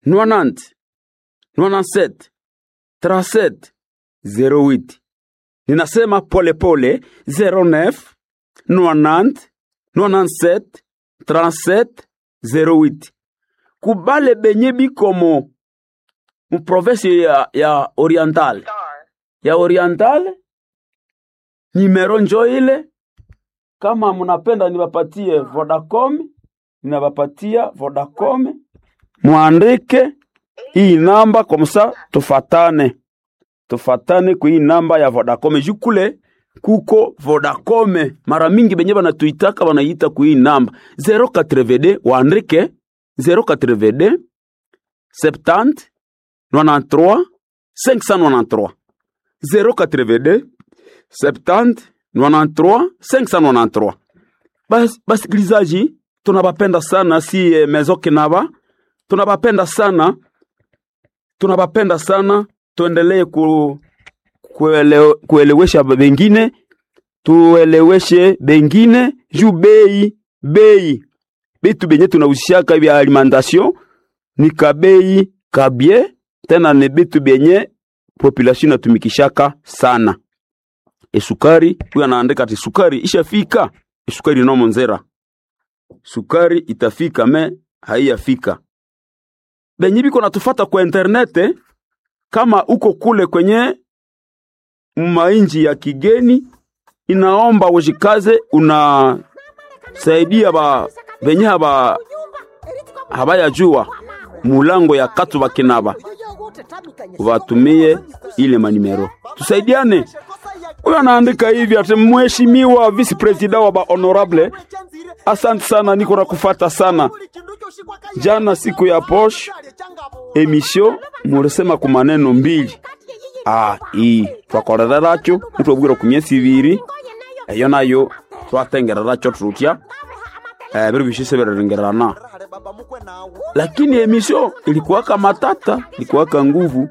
90 97 37 08. Ninasema pole pole 09 90 97 37 08. Kubale benye bikomo mu province ya Oriental. Ya Oriental numero njo ile. Kama mnapenda niwapatie Vodacom, ninawapatia Vodacom. Muandike hii namba komsa tufatane. Tufatane kwa hii namba ya Vodacom. Jukule kuko Vodacom. Mara mingi benye banatuitaka banaita kwa hii namba 082 waandike 082 70 93 593 082 70 93 593. Basikilizaji, tunabapenda sana si Maison Kinaba. Tunabapenda sana. Tuendelee kuelewesha bengine. Tueleweshe bengine juu bei. Bitu benye tunahusishaka vya alimentation ni kabei kabie. Tena ni bitu benye population natumikishaka sana. Esukari, huyu anaandika ati sukari ishafika. Sukari no monzera. Sukari itafika me haiyafika. Benye biko natufata kwa internet, kama uko kule kwenye mainji ya kigeni, inaomba ujikaze, unasaidia benye habaya jua mulango ya katu bakinaba. Uvatumie ile manimero. Tusaidiane. Huyu anaandika hivi ati mheshimiwa vice president wa ba honorable, asante sana, niko na kufata sana. Jana siku ya posh emission muresema ku maneno mbili. Hii twakorera racho mutobwira kunyesi ibiri. Eyo nayo twatengera racho trutia. Biro bishise berengerana. Lakini emission ilikuwa kama matata, ilikuwa ka nguvu.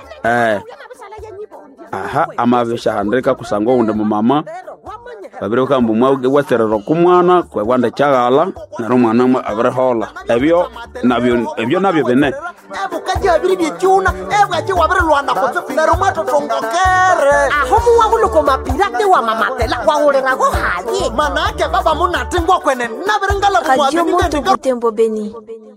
Amavesha handreka kusango unde mu mama. Babiro kambu mwa waserero kumwana kwa wanda chagala na romwana mwa abrehola. Ebyo nabyo bene. Ebukaje abiri by'cyuna ebwaje wabirwana ko na romato tongokere. Aho muwa huluko mapirate wa mamatela wa urera go haye. Manake baba munatingwa kwene nabirengala kwa Kajo moto Butembo Beni.